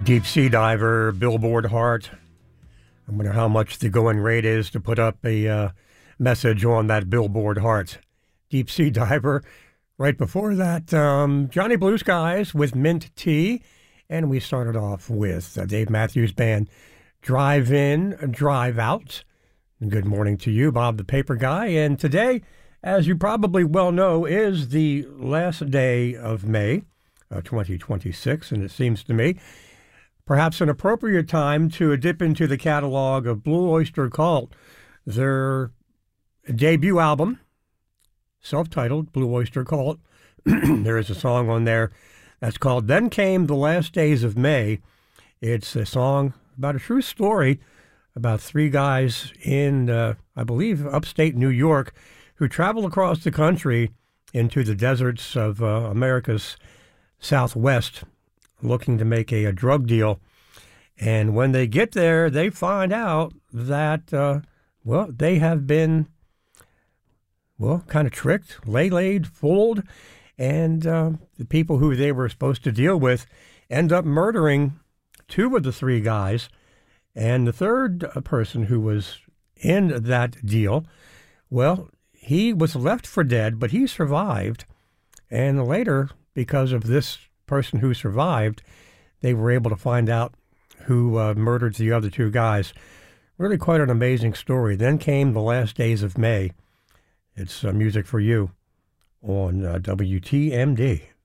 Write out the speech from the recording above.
Deep sea diver, Billboard Heart. I wonder how much the going rate is to put up a message on that Billboard Heart. Deep sea diver. Right before that, Johnny Blue Skies with Mint Tea. And we started off with Dave Matthews Band, Drive In, Drive Out. Good morning to you, Bob the Paper Guy. And today, as you probably well know, is the last day of May 2026. And it seems to me perhaps an appropriate time to dip into the catalog of Blue Oyster Cult, their debut album, self-titled Blue Oyster Cult. There is a song on there that's called Then Came the Last Days of May. It's a song about a true story about three guys in, I believe, upstate New York who travel across the country into the deserts of America's Southwest looking to make a drug deal. And when they get there, they find out that, they have been, kind of tricked, waylaid, fooled, and the people who they were supposed to deal with end up murdering two of the three guys. And the third person who was in that deal, he was left for dead, but he survived. And later, because of this person who survived, they were able to find out who murdered the other two guys. Really quite an amazing story. Then came the last days of May. It's music for you on WTMD.